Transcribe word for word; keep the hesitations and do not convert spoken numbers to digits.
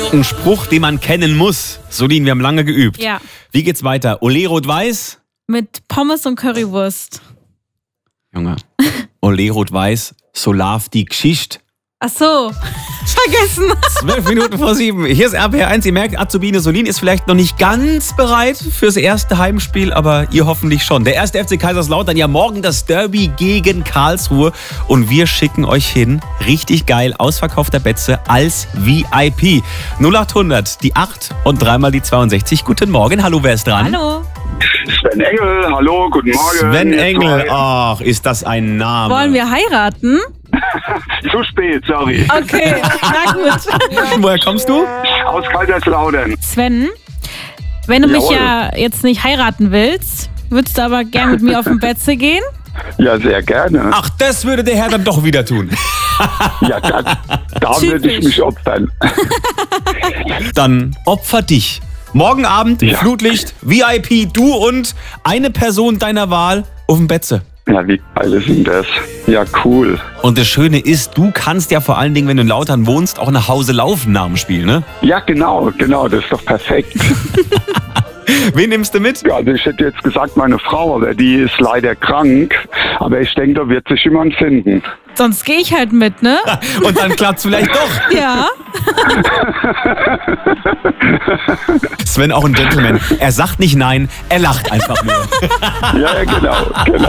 Ein Spruch, den man kennen muss. Solin, wir haben lange geübt. Ja. Wie geht's weiter? Olé Rot-Weiß? Mit Pommes und Currywurst. Junge. Olé Rot-Weiß, so lauf die Geschichte. Ach so, vergessen. Zwölf Minuten vor sieben. Hier ist R P R eins. Ihr merkt, Azubine Solin ist vielleicht noch nicht ganz bereit fürs erste Heimspiel, aber ihr hoffentlich schon. Der erste F C Kaiserslautern, ja morgen das Derby gegen Karlsruhe. Und wir schicken euch hin, richtig geil, ausverkaufter Betze als V I P. null acht hundert, die acht und dreimal die zweiundsechzig. Guten Morgen, hallo, wer ist dran? Hallo. Sven Engel, hallo, guten Morgen. Sven Engel, Jetzt ach, ist das ein Name. Wollen wir heiraten? Zu spät, sorry. Okay, na gut. Woher kommst du? Aus Kaiserslautern. Sven, wenn du mich Jawohl. ja jetzt nicht heiraten willst, würdest du aber gern mit mir auf den Betze gehen? Ja, sehr gerne. Ach, das würde der Herr dann doch wieder tun. Ja, da, da würde ich mich opfern. Dann opfer dich. Morgen Abend, Ja. Flutlicht, V I P, du und eine Person deiner Wahl auf dem Betze. Ja, wie geil ist denn das? Ja, cool. Und das Schöne ist, du kannst ja vor allen Dingen, wenn du in Lautern wohnst, auch nach Hause laufen nach dem Spiel, ne? Ja, genau, genau, das ist doch perfekt. Wen nimmst du mit? Ja, also ich hätte jetzt gesagt, meine Frau, aber die ist leider krank. Aber ich denke, da wird sich jemand finden. Sonst gehe ich halt mit, ne? Und dann klappt's vielleicht doch. Ja. Sven auch ein Gentleman. Er sagt nicht nein, er lacht einfach nur. Ja, genau, genau.